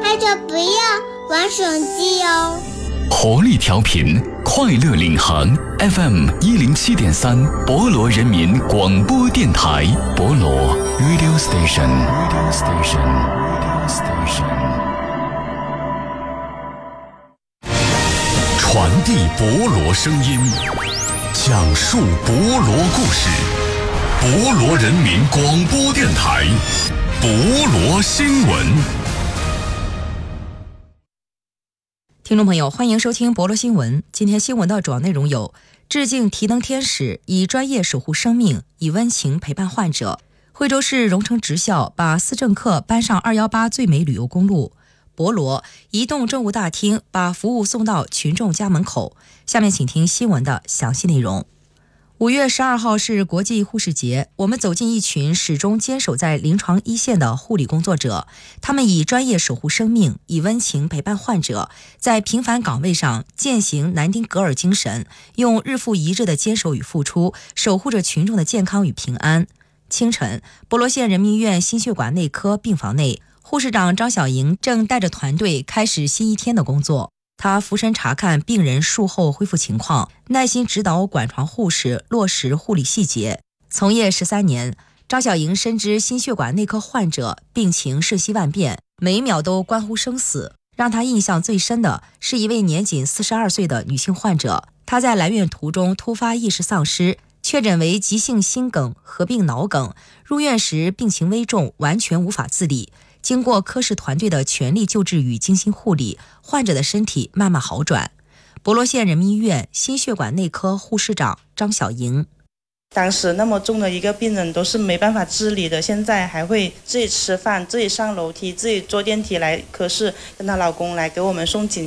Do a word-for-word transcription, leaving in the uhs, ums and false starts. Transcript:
那就不要玩手机哦。 活力调频，快乐领航 F M 一零七点三，博罗人民广播电台，博罗 Radio Station Radio Station Radio Station， 传递博罗声音，讲述博罗故事，博罗人民广播电台，博罗新闻。 听众朋友，欢迎收听博罗新闻。今天新闻的主要内容有：致敬提灯天使，以专业守护生命，以温情陪伴患者；惠州市荣成职校把思政客搬上二一八最美旅游公路；博罗移动政务大厅把服务送到群众家门口。下面请听新闻的详细内容。五月十二号是国际护士节，我们走进一群始终坚守在临床一线的护理工作者，他们以专业守护生命，以温情陪伴患者，在平凡岗位上践行南丁格尔精神，用日复一日的坚守与付出，守护着群众的健康与平安。清晨，博罗县人民医院心血管内科病房内，护士长张小莹正带着团队开始新一天的工作。他俯身查看病人术后恢复情况，耐心指导管床护士落实护理细节。从业十三年，张小莹深知心血管内科患者病情瞬息万变，每一秒都关乎生死。让他印象最深的是一位年仅四十二岁的女性患者，她在来院途中突发意识丧失，确诊为急性心梗合并脑梗，入院时病情危重，完全无法自理。经过科室团队的全力救治与精心护理，患者的身体慢慢好转。博罗县人民医院心血管内科护士长张小莹： 当时那么重的一个病人都是没办法自理的，现在还会自己吃饭，自己上楼梯，自己坐电梯来科室，跟她老公来给我们送锦